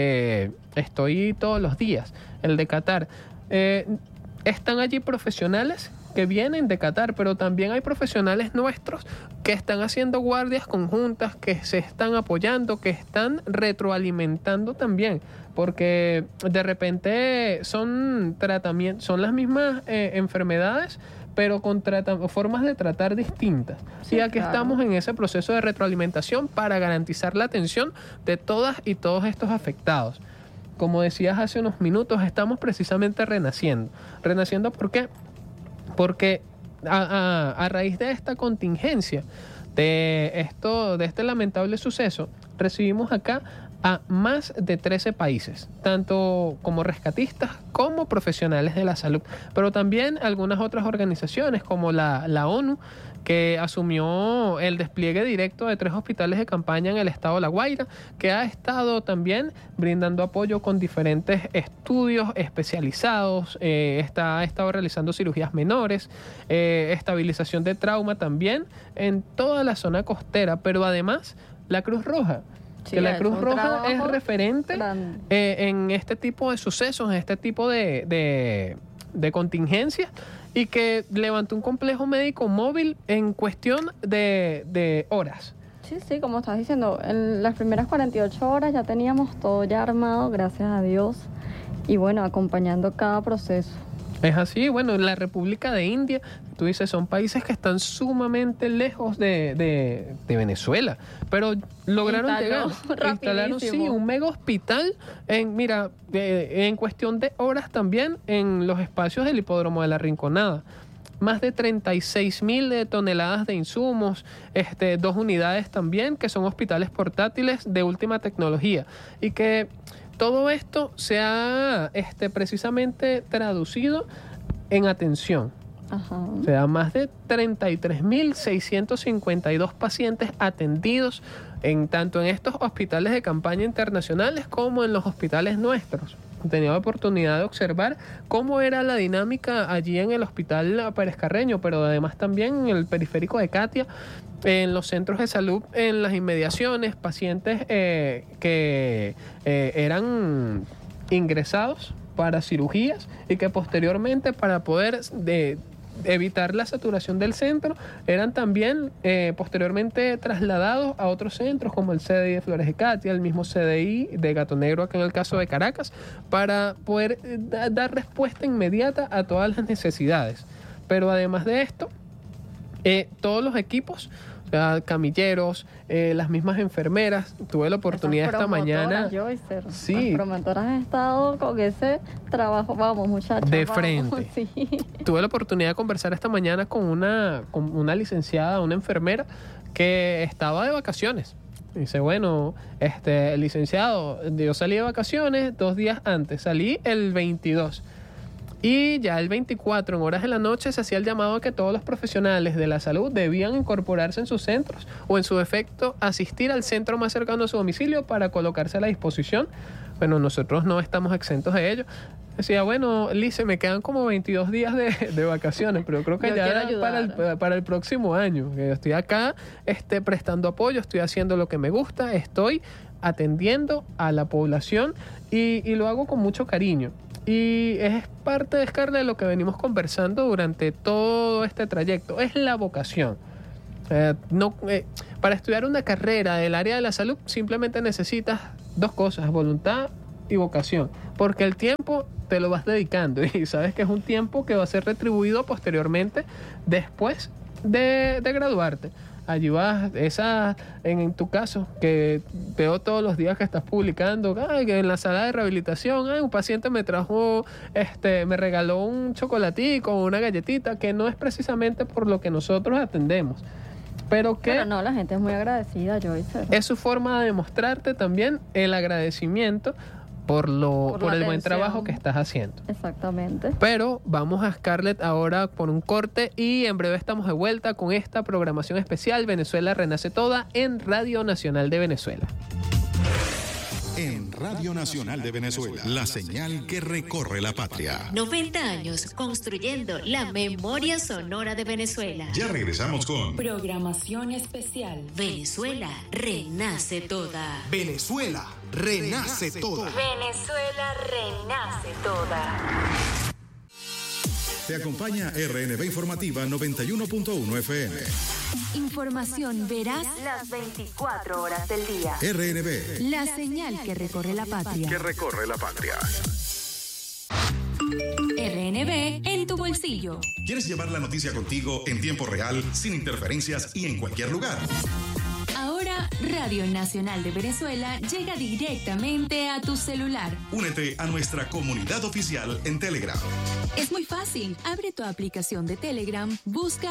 estoy todos los días, el de Qatar. Están allí profesionales que vienen de Qatar, pero también hay profesionales nuestros que están haciendo guardias conjuntas, que se están apoyando, que están retroalimentando también, porque de repente son tratamientos, son las mismas enfermedades, pero con formas de tratar distintas. Sí, y aquí estamos en ese proceso de retroalimentación para garantizar la atención de todas y todos estos afectados. Como decías hace unos minutos, estamos precisamente renaciendo. ¿Renaciendo por qué? Porque a raíz de esta contingencia, de este lamentable suceso, recibimos acá a más de 13 países, tanto como rescatistas como profesionales de la salud, pero también algunas otras organizaciones como la ONU, que asumió el despliegue directo de 3 hospitales de campaña en el estado de La Guaira, que ha estado también brindando apoyo con diferentes estudios especializados, ha estado realizando cirugías menores, estabilización de trauma también en toda la zona costera, pero además la Cruz Roja. Sí, que la Cruz Roja es referente en este tipo de sucesos, en este tipo de contingencias, y que levantó un complejo médico móvil en cuestión de horas. Sí, como estás diciendo, en las primeras 48 horas ya teníamos todo ya armado, gracias a Dios, y bueno, acompañando cada proceso. Es así, bueno, en la República de India, tú dices, son países que están sumamente lejos de Venezuela, pero lograron instalaron un mega hospital en cuestión de horas también en los espacios del hipódromo de La Rinconada. Más de 36,000 toneladas de insumos, 2 unidades también, que son hospitales portátiles de última tecnología, y que todo esto se ha precisamente traducido en atención. Ajá. O sea, más de 33,652 pacientes atendidos tanto en estos hospitales de campaña internacionales como en los hospitales nuestros. Tenía la oportunidad de observar cómo era la dinámica allí en el Hospital Pérez Carreño, pero además también en el Periférico de Catia, en los centros de salud, en las inmediaciones, pacientes que eran ingresados para cirugías y que posteriormente, para poder evitar la saturación del centro, eran también posteriormente trasladados a otros centros como el CDI de Flores de Catia, el mismo CDI de Gato Negro acá en el caso de Caracas, para poder dar respuesta inmediata a todas las necesidades. Pero además de esto, todos los equipos, o sea, camilleros, las mismas enfermeras, tuve la oportunidad esta mañana. Sí. Las promotoras han estado con ese trabajo, vamos, muchachos. De frente. Sí. Tuve la oportunidad de conversar esta mañana con una licenciada, una enfermera que estaba de vacaciones. Dice, bueno, el licenciado, yo salí de vacaciones 2 días antes, salí el 22. Y ya el 24, en horas de la noche, se hacía el llamado a que todos los profesionales de la salud debían incorporarse en sus centros o, en su defecto, asistir al centro más cercano a su domicilio para colocarse a la disposición. Bueno, nosotros no estamos exentos de ello. Decía, bueno, Lice, me quedan como 22 días de vacaciones, pero creo que ya para el próximo año. Yo estoy acá prestando apoyo, estoy haciendo lo que me gusta, estoy atendiendo a la población y lo hago con mucho cariño. Y es parte de Scarlett de lo que venimos conversando durante todo este trayecto. Es la vocación. Para estudiar una carrera del área de la salud simplemente necesitas 2 cosas, voluntad y vocación. Porque el tiempo te lo vas dedicando y sabes que es un tiempo que va a ser retribuido posteriormente después de graduarte. Allí vas, en tu caso, que veo todos los días que estás publicando, que en la sala de rehabilitación, un paciente me trajo, me regaló un chocolatico o una galletita, que no es precisamente por lo que nosotros atendemos. Pero no, la gente es muy agradecida, Joyce. Es su forma de demostrarte también el agradecimiento por el buen trabajo que estás haciendo. Exactamente. Pero vamos a Scarlett ahora por un corte y en breve estamos de vuelta con esta programación especial Venezuela Renace Toda en Radio Nacional de Venezuela. En Radio Nacional de Venezuela, la señal que recorre la patria. 90 años construyendo la memoria sonora de Venezuela. Ya regresamos con programación especial. Venezuela Renace Toda. Venezuela Renace Toda. Venezuela Renace Toda. Te acompaña RNB Informativa 91.1 FM. Información veraz las 24 horas del día. RNB. La señal que recorre la patria. RNB en tu bolsillo. ¿Quieres llevar la noticia contigo en tiempo real, sin interferencias y en cualquier lugar? Ahora, Radio Nacional de Venezuela llega directamente a tu celular. Únete a nuestra comunidad oficial en Telegram. Es muy fácil. Abre tu aplicación de Telegram, busca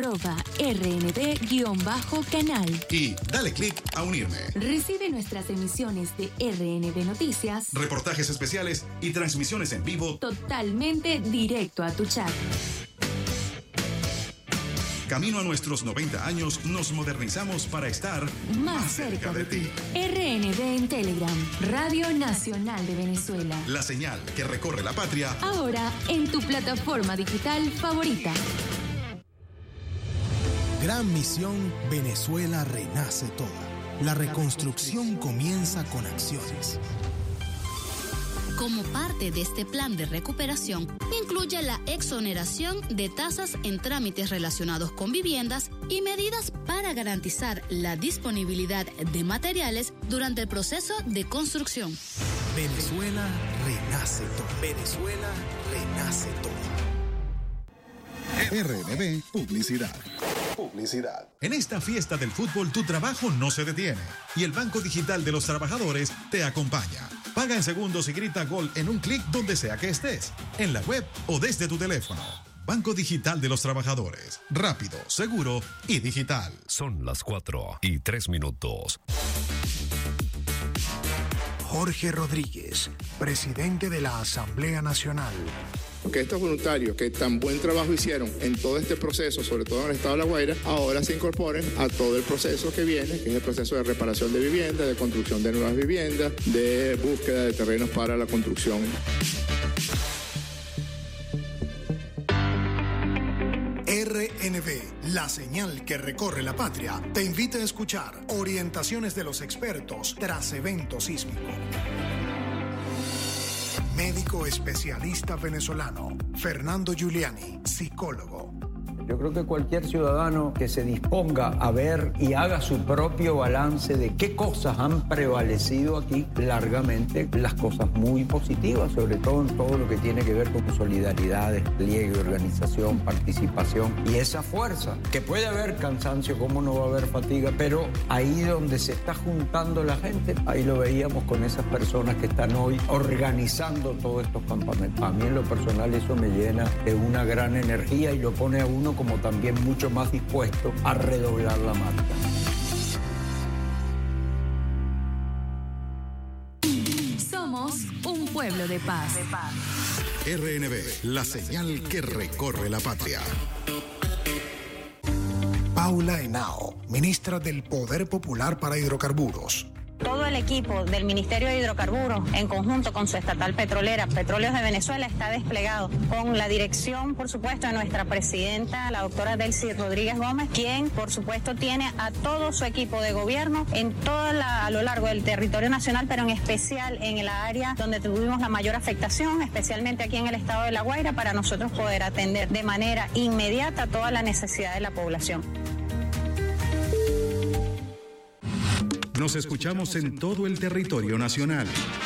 @RNB_canal. Y dale clic a unirme. Recibe nuestras emisiones de RNB Noticias, reportajes especiales y transmisiones en vivo totalmente directo a tu chat. Camino a nuestros 90 años, nos modernizamos para estar más cerca de ti. RNB en Telegram, Radio Nacional de Venezuela. La señal que recorre la patria. Ahora en tu plataforma digital favorita. Gran misión, Venezuela Renace Toda. La reconstrucción comienza con acciones. Como parte de este plan de recuperación, incluye la exoneración de tasas en trámites relacionados con viviendas y medidas para garantizar la disponibilidad de materiales durante el proceso de construcción. Venezuela Renace Toda. Venezuela Renace Toda. RNB Publicidad. En esta fiesta del fútbol, tu trabajo no se detiene y el Banco Digital de los Trabajadores te acompaña. Paga en segundos y grita gol en un clic donde sea que estés, en la web o desde tu teléfono. Banco Digital de los Trabajadores. Rápido, seguro y digital. Son las 4:03. Jorge Rodríguez, presidente de la Asamblea Nacional. Que estos voluntarios que tan buen trabajo hicieron en todo este proceso, sobre todo en el estado de La Guaira, ahora se incorporen a todo el proceso que viene, que es el proceso de reparación de viviendas, de construcción de nuevas viviendas, de búsqueda de terrenos para la construcción. RNB, la señal que recorre la patria, te invita a escuchar orientaciones de los expertos tras evento sísmico. Médico especialista venezolano, Fernando Giuliani, psicólogo. Yo creo que cualquier ciudadano que se disponga a ver y haga su propio balance de qué cosas han prevalecido aquí, largamente las cosas muy positivas, sobre todo en todo lo que tiene que ver con solidaridad, despliegue, organización, participación y esa fuerza, que puede haber cansancio, como no va a haber fatiga, pero ahí donde se está juntando la gente, ahí lo veíamos con esas personas que están hoy organizando todos estos campamentos. A mí en lo personal eso me llena de una gran energía y lo pone a uno como también mucho más dispuesto a redoblar la marcha. pueblo de paz. RNB, la señal que recorre la patria. Paula Henao, ministra del Poder Popular para Hidrocarburos. Todo el equipo del Ministerio de Hidrocarburos, en conjunto con su estatal petrolera, Petróleos de Venezuela, está desplegado con la dirección, por supuesto, de nuestra presidenta, la doctora Delcy Rodríguez Gómez, quien, por supuesto, tiene a todo su equipo de gobierno a lo largo del territorio nacional, pero en especial en la área donde tuvimos la mayor afectación, especialmente aquí en el estado de La Guaira, para nosotros poder atender de manera inmediata toda la necesidad de la población. Nos escuchamos en todo el territorio nacional.